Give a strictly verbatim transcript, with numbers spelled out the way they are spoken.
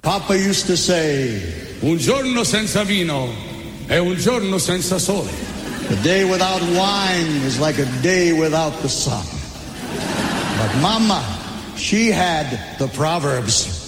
Papa used to say, un giorno senza vino è un giorno senza sole. A day without wine is like a day without the sun. But Mama, she had the Proverbs.